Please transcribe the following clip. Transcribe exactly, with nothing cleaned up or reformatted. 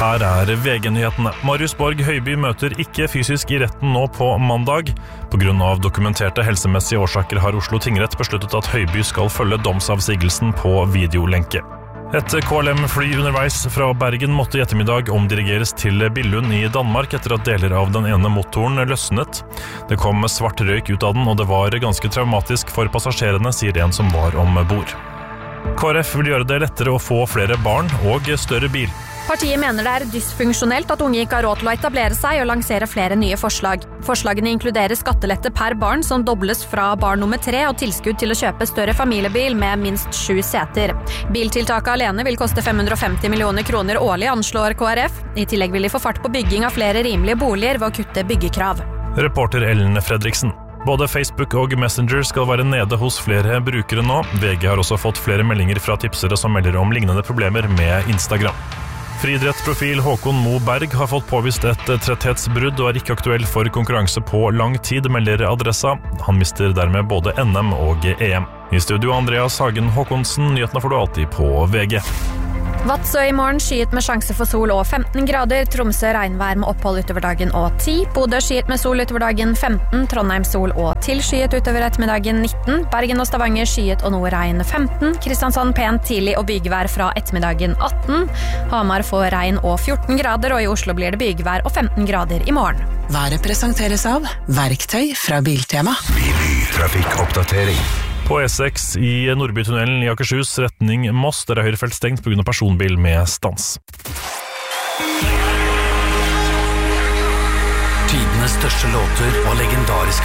Her er V G-nyhetene. Marius Borg Høiby møter ikke fysisk i retten nå på mandag. På grunn av dokumenterte helsemessige årsaker har Oslo tingrett besluttet at Høiby skal følge domsavsigelsen på videolenke. Et K L M-fly underveis fra Bergen måtte i ettermiddag omdirigeres til Billund i Danmark etter at deler av den ene motoren løsnet. Det kom svart røyk ut av den, og det var ganske traumatisk for passasjerene, sier en som var om bord. K R F vil gjøre det lettere å få flere barn og større bil. Partiet mener det er dysfunksjonelt at unge ikke har råd til å etablere seg og lansere flere nye forslag. Forslagene inkluderer skattelette per barn som dobles fra barn nummer tre og tilskudd til å kjøpe større familiebil med minst sju seter. Biltiltaket alene vil koste fem hundre og femti millioner kroner årlig, anslår K R F. I tillegg vil de få fart på bygging av flere rimelige boliger ved å kutte byggekrav. Reporter Ellen Fredriksen. Både Facebook og Messenger skal være nede hos flere brukere nå. V G har også fått flere meldinger fra tipsere som melder om lignende problemer med Instagram. Friidrettsprofil Håkon Mo Berg har fått påvist et tretthetsbrudd og er ikke aktuell for konkurranse på lang tid, melder Adressa. Han mister dermed både N M og E M. I studio Andreas Hagen Håkonsen, nyhetene får du alltid på V G. Vadsø i morgen skyet med sjanse for sol og femten grader, Tromsø regnvær med opphold utover dagen og ti, Bodø skyet med sol utover dagen femten, Trondheim sol og tilskyet utover ettermiddagen nitten, Bergen og Stavanger skyet og noe regn femten, Kristiansand pent tidlig og bygevær fra ettermiddagen atten, Hamar får regn og fjorten grader, og i Oslo blir det bygevær og femten grader i morgen. Været presenteres av Verktøy fra Biltema. Trafikkoppdatering. På E seks i Nordbytunnelen i Akershus retning Moss, der er høyrefelt stengt på grunn av personbil med stans. Tidenes største låter og legendariske